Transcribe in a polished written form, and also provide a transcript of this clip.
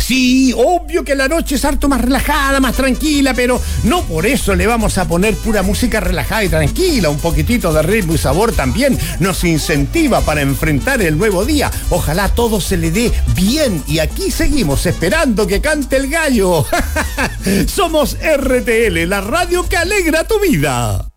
Sí, obvio que la noche es harto más relajada, más tranquila, pero no por eso le vamos a poner pura música relajada y tranquila. Un poquitito de ritmo y sabor también nos incentiva para enfrentar el nuevo día. Ojalá todo se le dé bien y aquí seguimos esperando que cante el gallo. Somos RTL, la radio que alegra tu vida.